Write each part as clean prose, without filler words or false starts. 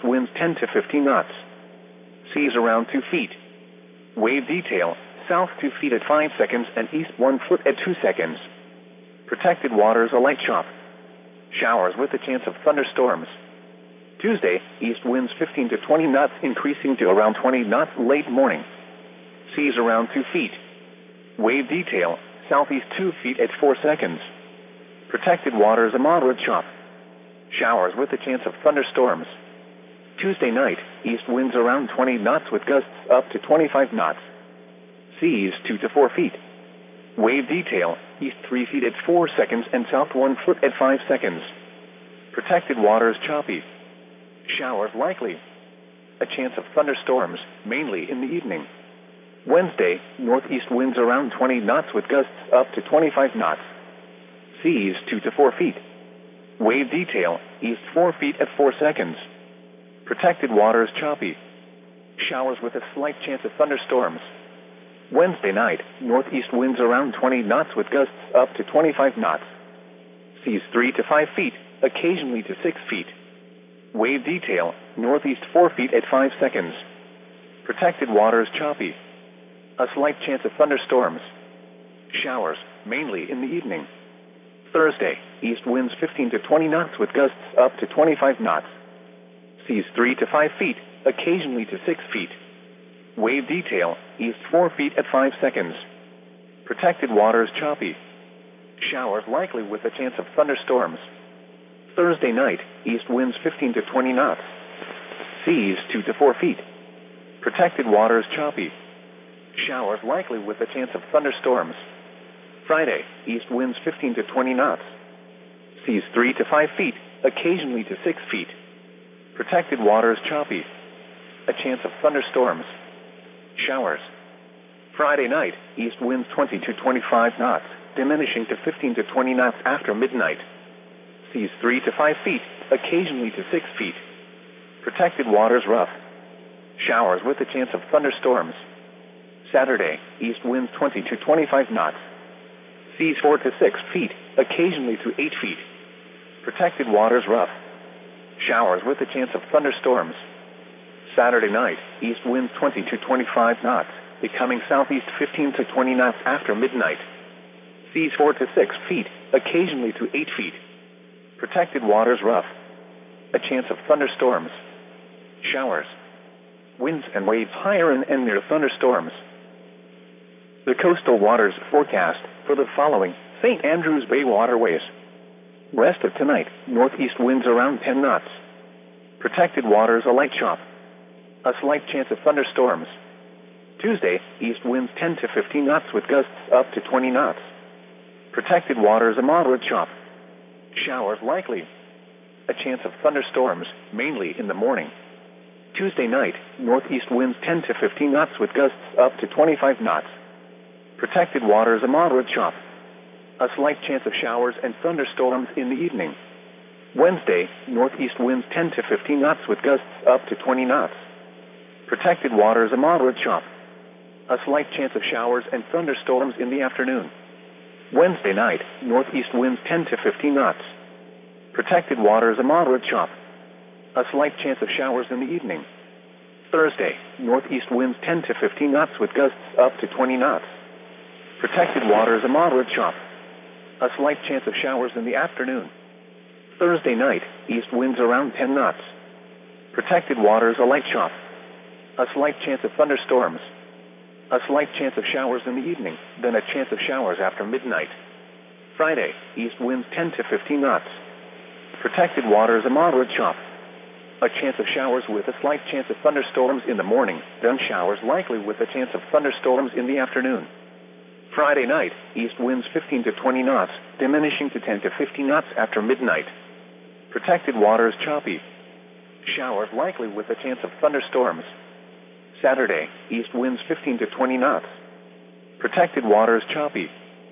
east winds 10 to 15 knots. Seas around 2 feet. Wave detail, south 2 feet at 5 seconds and east 1 foot at 2 seconds. Protected waters a light chop. Showers with a chance of thunderstorms. Tuesday, east winds 15 to 20 knots increasing to around 20 knots late morning. Seas around 2 feet. Wave detail, southeast 2 feet at 4 seconds. Protected waters a moderate chop. Showers with a chance of thunderstorms. Tuesday night, east winds around 20 knots with gusts up to 25 knots. Seas 2 to 4 feet. Wave detail, east 3 feet at 4 seconds and south 1 foot at 5 seconds. Protected waters choppy. Showers likely. A chance of thunderstorms, mainly in the evening. Wednesday, northeast winds around 20 knots with gusts up to 25 knots. Seas 2 to 4 feet. Wave detail, east 4 feet at 4 seconds. Protected waters choppy. Showers with a slight chance of thunderstorms. Wednesday night, northeast winds around 20 knots with gusts up to 25 knots. Seas 3 to 5 feet, occasionally to 6 feet. Wave detail, northeast 4 feet at 5 seconds. Protected waters choppy. A slight chance of thunderstorms. Showers, mainly in the evening. Thursday, east winds 15 to 20 knots with gusts up to 25 knots. Seas 3 to 5 feet, occasionally to 6 feet. Wave detail, east 4 feet at 5 seconds. Protected waters choppy. Showers likely with a chance of thunderstorms. Thursday night, east winds 15 to 20 knots. Seas 2 to 4 feet. Protected waters choppy. Showers likely with a chance of thunderstorms. Friday, east winds 15 to 20 knots. Seas 3 to 5 feet, occasionally to 6 feet. Protected waters choppy. A chance of thunderstorms. Showers. Friday night, east winds 20 to 25 knots, diminishing to 15 to 20 knots after midnight. Seas 3 to 5 feet, occasionally to 6 feet. Protected waters rough. Showers with a chance of thunderstorms. Saturday, east winds 20 to 25 knots. Seas 4 to 6 feet, occasionally to 8 feet. Protected waters rough. Showers with a chance of thunderstorms. Saturday night, east winds 20 to 25 knots, becoming southeast 15 to 20 knots after midnight. Seas 4 to 6 feet, occasionally to 8 feet. Protected waters rough. A chance of thunderstorms. Showers. Winds and waves higher and near thunderstorms. The coastal waters forecast for the following St. Andrews Bay waterways. Rest of tonight, northeast winds around 10 knots. Protected waters a light chop. A slight chance of thunderstorms. Tuesday, east winds 10 to 15 knots with gusts up to 20 knots. Protected waters a moderate chop. Showers likely. A chance of thunderstorms, mainly in the morning. Tuesday night, northeast winds 10 to 15 knots with gusts up to 25 knots. Protected waters a moderate chop. A slight chance of showers and thunderstorms in the evening. Wednesday, northeast winds 10 to 15 knots with gusts up to 20 knots. Protected waters a moderate chop. A slight chance of showers and thunderstorms in the afternoon. Wednesday night, northeast winds 10 to 15 knots. Protected waters a moderate chop. A slight chance of showers in the evening. Thursday, northeast winds 10 to 15 knots with gusts up to 20 knots. Protected waters a moderate chop. A slight chance of showers in the afternoon. Thursday night, east winds around 10 knots. Protected waters a light chop. A slight chance of thunderstorms. A slight chance of showers in the evening, then a chance of showers after midnight. Friday, east winds 10 to 15 knots. Protected waters a moderate chop. A chance of showers with a slight chance of thunderstorms in the morning, then showers likely with a chance of thunderstorms in the afternoon. Friday night, east winds 15 to 20 knots, diminishing to 10 to 15 knots after midnight. Protected waters choppy. Showers likely with a chance of thunderstorms. Saturday, east winds 15 to 20 knots. Protected waters choppy.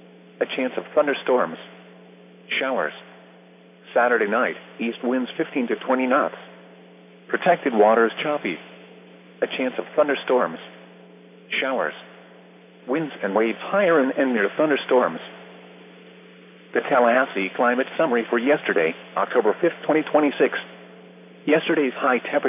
A chance of thunderstorms. Showers. Saturday night, east winds 15 to 20 knots. Protected waters choppy. A chance of thunderstorms. Showers. Winds and waves higher and near thunderstorms. The Tallahassee Climate Summary for yesterday, October 5, 2026. Yesterday's high temperature